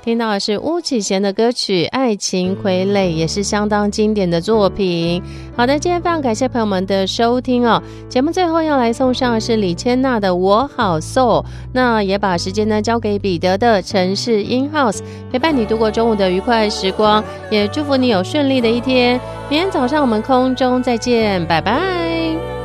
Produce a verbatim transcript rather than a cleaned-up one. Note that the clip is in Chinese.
听到的是巫启贤的歌曲《爱情傀儡》，也是相当经典的作品。好的，今天非常感谢朋友们的收听哦。节目最后要来送上的是李千娜的《我好 soul》，那也把时间呢交给彼得的城市 in house， 陪伴你度过中午的愉快时光，也祝福你有顺利的一天。明天早上我们空中再见，拜拜。